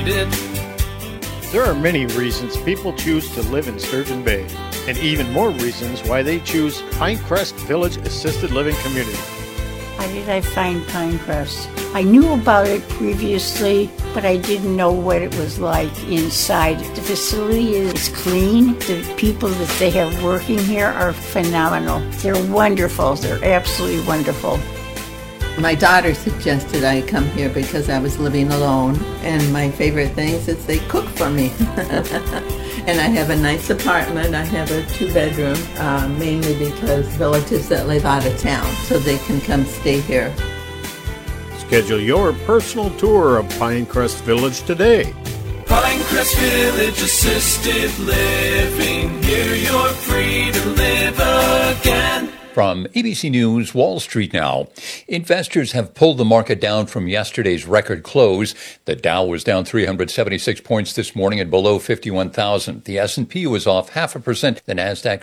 it. There are many reasons people choose to live in Sturgeon Bay, and even more reasons why they choose Pinecrest Village Assisted Living Community. How did I find Pinecrest? I knew about it previously, but I didn't know what it was like inside. The facility is clean. The people that they have working here are phenomenal. They're wonderful. They're absolutely wonderful. My daughter suggested I come here because I was living alone, and my favorite things is they cook for me. And I have a nice apartment. I have a 2-bedroom, mainly because relatives that live out of town, so they can come stay here. Schedule your personal tour of Pinecrest Village today. Pinecrest Village Assisted Living. Here you're free to live again. From ABC News, Wall Street now. Investors have pulled the market down from yesterday's record close. The Dow was down 376 points this morning at below 51,000. The S&P was off 0.5%, the Nasdaq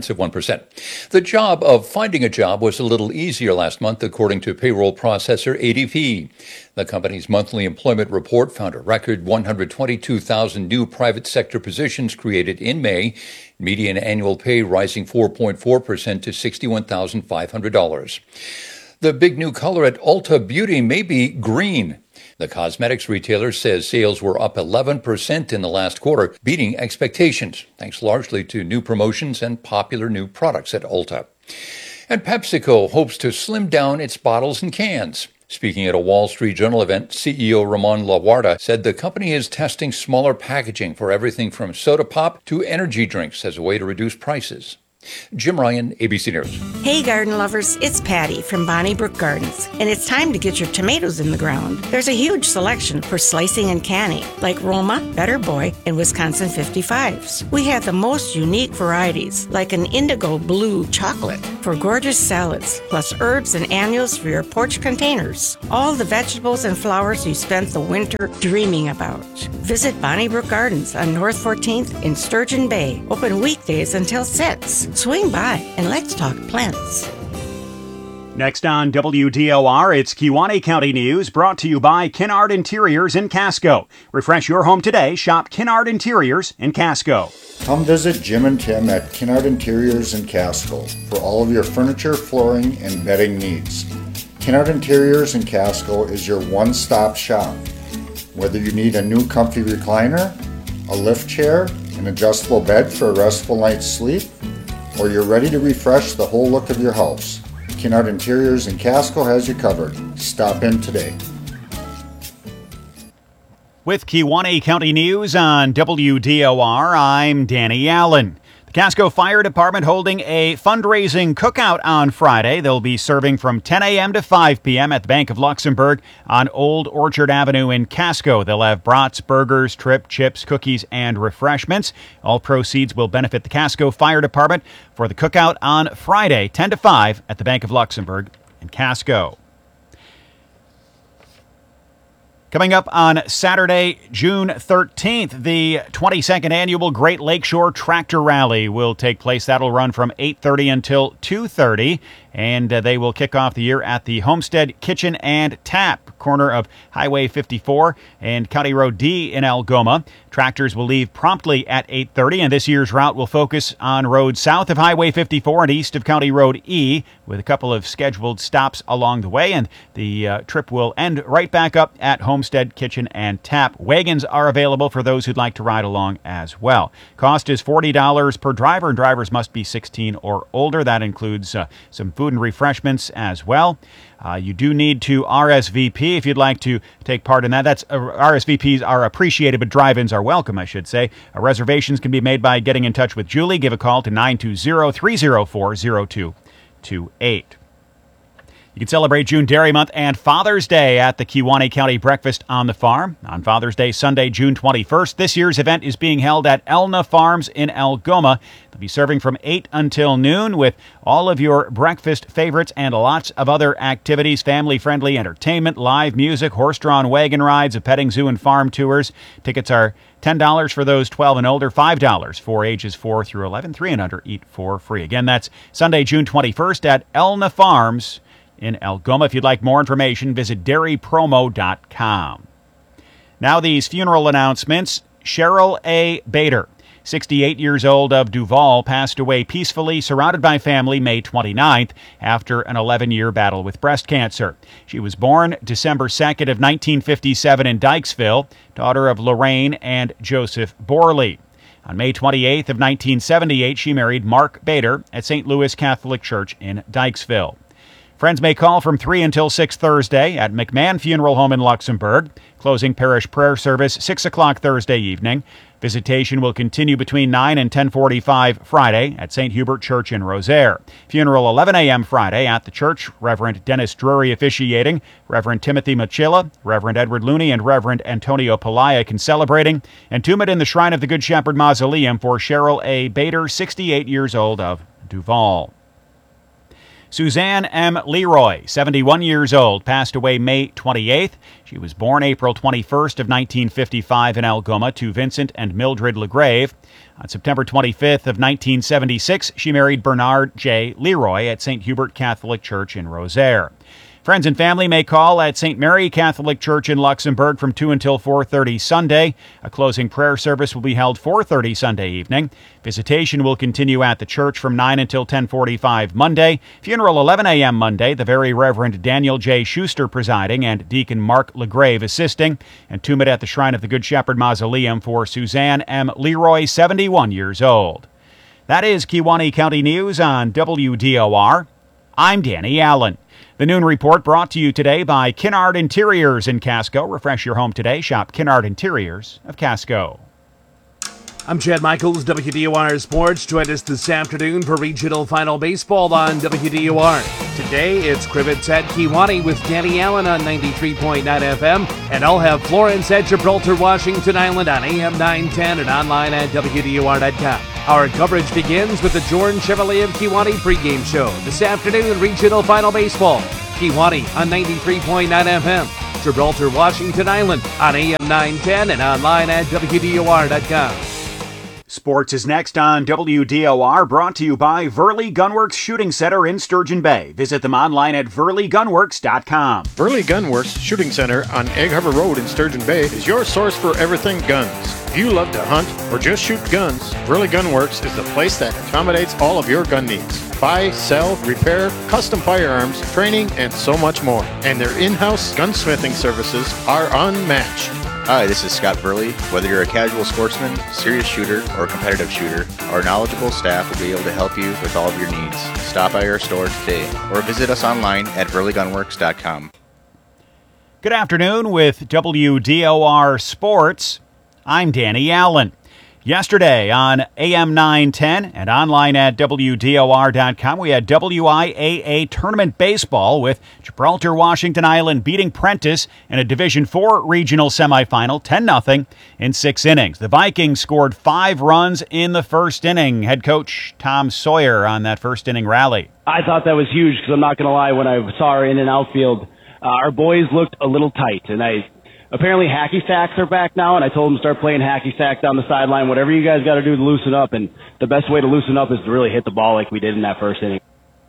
0.6%. The job of finding a job was a little easier last month, according to payroll processor ADP. The company's monthly employment report found a record 122,000 new private sector positions created in May, median annual pay rising 4.4% to $61,500. The big new color at Ulta Beauty may be green. The cosmetics retailer says sales were up 11% in the last quarter, beating expectations, thanks largely to new promotions and popular new products at Ulta. And PepsiCo hopes to slim down its bottles and cans. Speaking at a Wall Street Journal event, CEO Ramon Laguarta said the company is testing smaller packaging for everything from soda pop to energy drinks as a way to reduce prices. Jim Ryan, ABC News. Hey garden lovers, it's Patty from Bonnie Brook Gardens, and it's time to get your tomatoes in the ground. There's a huge selection for slicing and canning, like Roma, Better Boy, and Wisconsin 55s. We have the most unique varieties, like an indigo blue chocolate for gorgeous salads, plus herbs and annuals for your porch containers. All the vegetables and flowers you spent the winter dreaming about. Visit Bonnie Brook Gardens on North 14th in Sturgeon Bay, open weekdays until 6. Swing by and let's talk plants. Next on WDOR, it's Kewaunee County News, brought to you by Kinnard Interiors in Casco. Refresh your home today. Shop Kinnard Interiors in Casco. Come visit Jim and Tim at Kinnard Interiors in Casco for all of your furniture, flooring, and bedding needs. Kinnard Interiors in Casco is your one-stop shop. Whether you need a new comfy recliner, a lift chair, an adjustable bed for a restful night's sleep, or you're ready to refresh the whole look of your house, Kinnard Interiors in Casco has you covered. Stop in today. With Kewaunee County News on WDOR, I'm Danny Allen. The Casco Fire Department holding a fundraising cookout on Friday. They'll be serving from 10 a.m. to 5 p.m. at the Bank of Luxembourg on Old Orchard Avenue in Casco. They'll have brats, burgers, trip, chips, cookies, and refreshments. All proceeds will benefit the Casco Fire Department for the cookout on Friday, 10 to 5 at the Bank of Luxembourg in Casco. Coming up on Saturday, June 13th, the 22nd annual Great Lakeshore Tractor Rally will take place. That'll run from 8:30 until 2:30, and they will kick off the year at the Homestead Kitchen and Tap, corner of Highway 54 and County Road D in Algoma. Tractors will leave promptly at 8:30, and this year's route will focus on roads south of Highway 54 and east of County Road E, with a couple of scheduled stops along the way, and the trip will end right back up at Homestead Kitchen and Tap. Wagons are available for those who'd like to ride along as well. Cost is $40 per driver, and drivers must be 16 or older. That includes some food and refreshments as well. You do need to RSVP if you'd like to take part in that. RSVPs are appreciated, but drive-ins are welcome, I should say. Reservations can be made by getting in touch with Julie. Give a call to 920-304-0228. You can celebrate June Dairy Month and Father's Day at the Kewaunee County Breakfast on the Farm. On Father's Day, Sunday, June 21st, this year's event is being held at Elna Farms in Algoma. They'll be serving from 8 until noon with all of your breakfast favorites and lots of other activities, family-friendly entertainment, live music, horse-drawn wagon rides, a petting zoo, and farm tours. Tickets are $10 for those 12 and older, $5 for ages 4 through 11. 3 and under eat for free. Again, that's Sunday, June 21st at Elna Farms in Algoma. If you'd like more information, visit dairypromo.com. Now these funeral announcements. Cheryl A. Bader, 68 years old, of Duval, passed away peacefully, surrounded by family, May 29th, after an 11-year battle with breast cancer. She was born December 2nd of 1957 in Dykesville, daughter of Lorraine and Joseph Borley. On May 28th of 1978, she married Mark Bader at St. Louis Catholic Church in Dykesville. Friends may call from 3 until 6 Thursday at McMahon Funeral Home in Luxembourg. Closing parish prayer service 6 o'clock Thursday evening. Visitation will continue between 9 and 10:45 Friday at St. Hubert Church in Rosaire. Funeral 11 a.m. Friday at the church. Reverend Dennis Drury officiating. Reverend Timothy Machilla, Reverend Edward Looney, and Reverend Antonio Pelayakin celebrating. Entombment in the Shrine of the Good Shepherd Mausoleum for Cheryl A. Bader, 68 years old, of Duval. Suzanne M. Leroy, 71 years old, passed away May 28th. She was born April 21st of 1955 in Algoma to Vincent and Mildred LeGrave. On September 25th of 1976, she married Bernard J. Leroy at St. Hubert Catholic Church in Rosaire. Friends and family may call at St. Mary Catholic Church in Luxembourg from 2 until 4:30 Sunday. A closing prayer service will be held 4:30 Sunday evening. Visitation will continue at the church from 9 until 10:45 Monday. Funeral 11 a.m. Monday. The Very Reverend Daniel J. Schuster presiding and Deacon Mark LeGrave assisting. Entombment at the Shrine of the Good Shepherd Mausoleum for Suzanne M. Leroy, 71 years old. That is Kewaunee County News on WDOR. I'm Danny Allen. The Noon Report brought to you today by Kinnard Interiors in Casco. Refresh your home today. Shop Kinnard Interiors of Casco. I'm Chad Michaels, WDOR Sports. Join us this afternoon for regional final baseball on WDOR. Today, it's Crivets at Kewaunee with Danny Allen on 93.9 FM. And I'll have Florence at Gibraltar, Washington Island on AM 910 and online at WDOR.com. Our coverage begins with the Jordan Chevrolet of Kewaunee pregame show. This afternoon, regional final baseball. Kewaunee on 93.9 FM. Gibraltar, Washington Island on AM 910 and online at WDOR.com. Sports is next on WDOR, brought to you by Verley Gunworks Shooting Center in Sturgeon Bay. Visit them online at VerleyGunworks.com. Verley Gunworks Shooting Center on Egg Harbor Road in Sturgeon Bay is your source for everything guns. If you love to hunt or just shoot guns, Verley Gunworks is the place that accommodates all of your gun needs. Buy, sell, repair, custom firearms, training, and so much more. And their in-house gunsmithing services are unmatched. Hi, this is Scott Burley. Whether you're a casual sportsman, serious shooter, or competitive shooter, our knowledgeable staff will be able to help you with all of your needs. Stop by our store today or visit us online at VerleyGunworks.com. Good afternoon with WDOR Sports. I'm Danny Allen. Yesterday on AM 910 and online at WDOR.com, we had WIAA Tournament Baseball with Gibraltar, Washington Island beating Prentice in a Division IV regional semifinal 10-0 in 6 innings. The Vikings scored 5 runs in the first inning. Head coach Tom Sawyer on that first inning rally. I thought that was huge because I'm not going to lie, when I saw our in and outfield, our boys looked a little tight, and apparently hacky sacks are back now, and I told them to start playing hacky sack down the sideline, whatever you guys got to do to loosen up, and the best way to loosen up is to really hit the ball like we did in that first inning.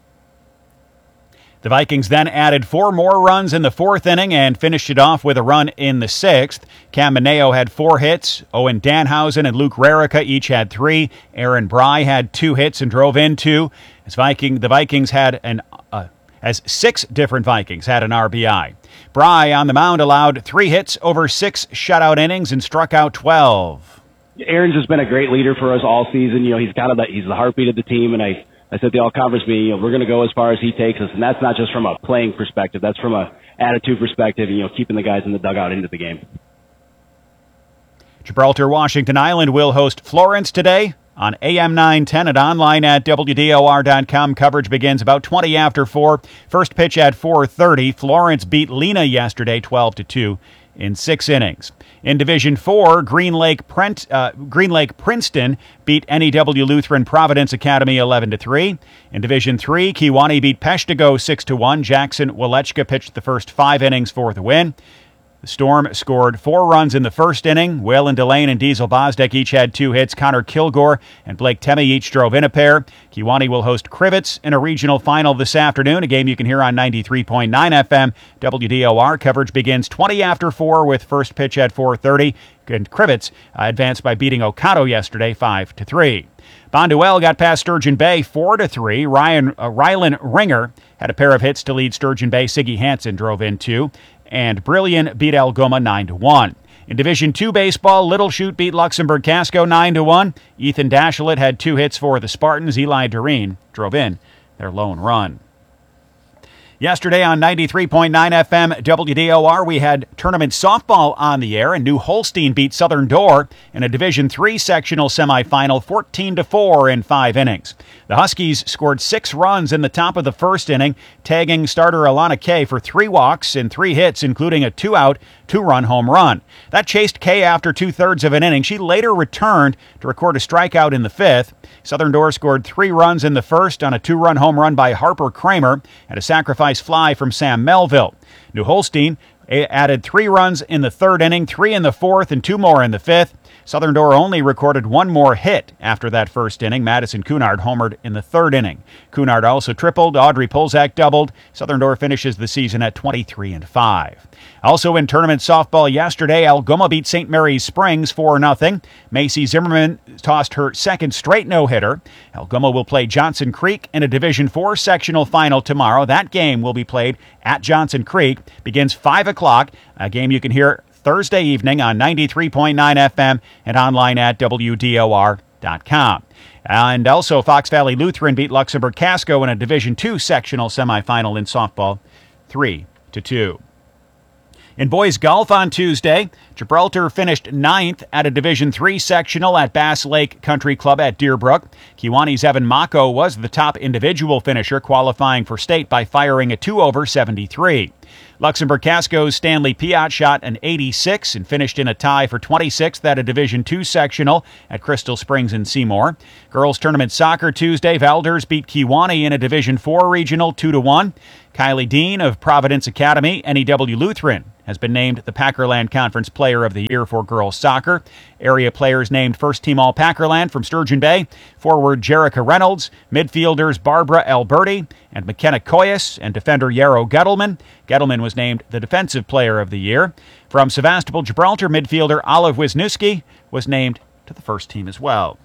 The Vikings then added 4 more runs in the 4th inning and finished it off with a run in the 6th. Cam Mineo had 4 hits. Owen Danhausen and Luke Rarica each had 3. Aaron Bry had 2 hits and drove in 2. The Vikings had as 6 different Vikings had an RBI. Bry on the mound allowed 3 hits over 6 shutout innings and struck out 12. Aaron's just been a great leader for us all season. You know, he's the heartbeat of the team, and I said at the all-conference meeting, we're going to go as far as he takes us, and that's not just from a playing perspective. That's from a attitude perspective, and, keeping the guys in the dugout into the game. Gibraltar, Washington Island will host Florence today on AM 910 and online at WDOR.com. Coverage begins about 20 after 4. First pitch at 4:30. Florence beat Lena yesterday 12-2 in 6 innings. In Division 4, Green Lake Princeton beat NEW Lutheran Providence Academy 11-3. In Division 3, Kewaunee beat Peshtigo 6-1. Jackson Walechka pitched the first 5 innings for the win. The Storm scored 4 runs in the first inning. Waylon Delane and Diesel Bosdek each had 2 hits. Connor Kilgore and Blake Temme each drove in a pair. Kewanee will host Crivets in a regional final this afternoon, a game you can hear on 93.9 FM. WDOR coverage begins 20 after 4 with first pitch at 4:30. And Crivets advanced by beating Ocado yesterday 5-3. Bonduelle got past Sturgeon Bay 4-3. Rylan Ringer had a pair of hits to lead Sturgeon Bay. Siggy Hansen drove in 2. And Brillion beat Algoma 9-1. In Division II baseball, Little Chute beat Luxembourg Casco 9-1. Ethan Dashlett had 2 hits for the Spartans. Eli Doreen drove in their lone run. Yesterday on 93.9 FM WDOR, we had tournament softball on the air, and New Holstein beat Southern Door in a Division III sectional semifinal 14-4 in 5 innings. The Huskies scored 6 runs in the top of the first inning, tagging starter Alana Kay for 3 walks and 3 hits, including a 2-out, 2-run home run. That chased Kay after 2/3 of an inning. She later returned to record a strikeout in the 5th. Southern Door scored 3 runs in the first on a 2-run home run by Harper Kramer and a sacrifice fly from Sam Melville. New Holstein added 3 runs in the 3rd inning, 3 in the 4th, and 2 more in the 5th. Southern Door only recorded 1 more hit after that first inning. Madison Cunard homered in the 3rd inning. Cunard also tripled. Audrey Polzak doubled. Southern Door finishes the season at 23-5. Also in tournament softball yesterday, Algoma beat St. Mary's Springs 4-0. Macy Zimmerman tossed her 2nd straight no-hitter. Algoma will play Johnson Creek in a Division IV sectional final tomorrow. That game will be played at Johnson Creek. Begins 5 o'clock, a game you can hear Thursday evening on 93.9 FM and online at WDOR.com. And also, Fox Valley Lutheran beat Luxembourg Casco in a Division II sectional semifinal in softball 3-2. In boys golf on Tuesday, Gibraltar finished 9th at a Division III sectional at Bass Lake Country Club at Deerbrook. Kewanee's Evan Mako was the top individual finisher, qualifying for state by firing a 2/73. Luxembourg Casco's Stanley Piot shot an 86 and finished in a tie for 26th at a Division II sectional at Crystal Springs in Seymour. Girls Tournament Soccer Tuesday, Valders beat Kewanee in a Division IV regional 2-1. Kylie Dean of Providence Academy, NEW Lutheran, has been named the Packerland Conference Player of the Year for girls soccer. Area players named First Team All-Packerland from Sturgeon Bay, forward Jerica Reynolds, midfielders Barbara Alberti and McKenna Koyas, and defender Yarrow Gettleman. Gettleman was named the Defensive Player of the Year. From Sevastopol, Gibraltar, midfielder Olive Wisniewski was named to the first team as well.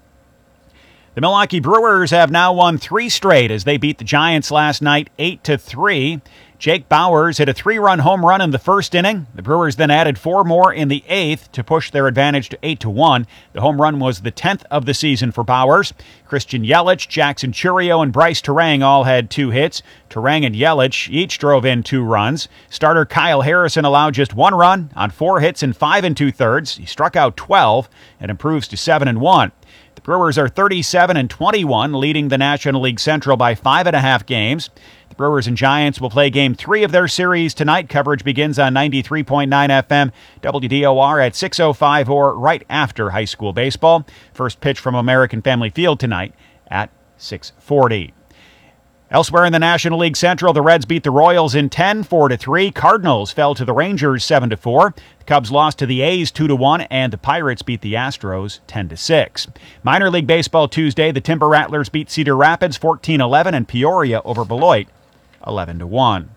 The Milwaukee Brewers have now won 3 straight as they beat the Giants last night 8-3. Jake Bowers hit a 3-run home run in the first inning. The Brewers then added 4 more in the 8th to push their advantage to 8-1. The home run was the 10th of the season for Bowers. Christian Yelich, Jackson Churio, and Bryce Terang all had 2 hits. Terang and Yelich each drove in 2 runs. Starter Kyle Harrison allowed just 1 run on 4 hits and 5 2/3. He struck out 12 and improves to 7-1. The Brewers are 37-21, leading the National League Central by 5.5 games. The Brewers and Giants will play Game 3 of their series tonight. Coverage begins on 93.9 FM WDOR at 6:05 or right after high school baseball. First pitch from American Family Field tonight at 6:40. Elsewhere in the National League Central, the Reds beat the Royals in 10, 4-3. Cardinals fell to the Rangers 7-4. The Cubs lost to the A's 2-1, and the Pirates beat the Astros 10-6. Minor League Baseball Tuesday, the Timber Rattlers beat Cedar Rapids 14-11, and Peoria over Beloit 11-1.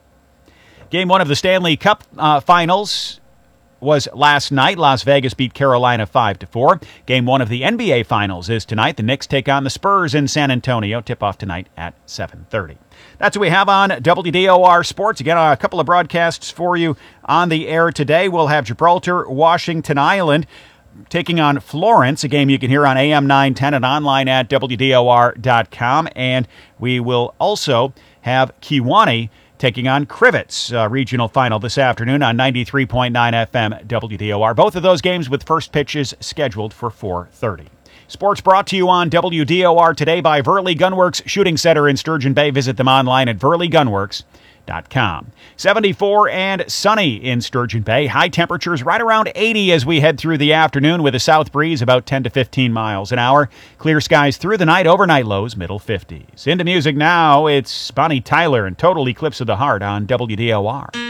Game 1 of the Stanley Cup Finals was last night. Las Vegas beat Carolina 5-4. Game 1 of the NBA Finals is tonight. The Knicks take on the Spurs in San Antonio. Tip-off tonight at 7:30. That's what we have on WDOR Sports. Again, a couple of broadcasts for you on the air today. We'll have Gibraltar, Washington Island taking on Florence, a game you can hear on AM 910 and online at WDOR.com. And we will also have Kewanee taking on Crivets, regional final this afternoon on 93.9 FM WDOR. Both of those games with first pitches scheduled for 4:30. Sports brought to you on WDOR today by Verley Gunworks Shooting Center in Sturgeon Bay. Visit them online at verleygunworks.com. 74 and sunny in Sturgeon Bay. High temperatures right around 80 as we head through the afternoon with a south breeze about 10 to 15 miles an hour. Clear skies through the night, overnight lows, middle 50s. Into music now, it's Bonnie Tyler and Total Eclipse of the Heart on WDOR.